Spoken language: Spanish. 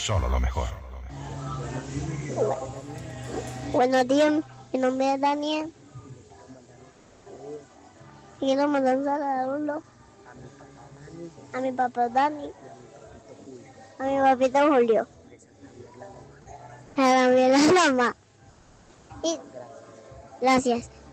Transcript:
solo lo mejor. Buenos días, mi nombre es Daniel. Quiero mandar un saludo a mi papá Dani, a mi papito Julio, a la mamá. Y gracias.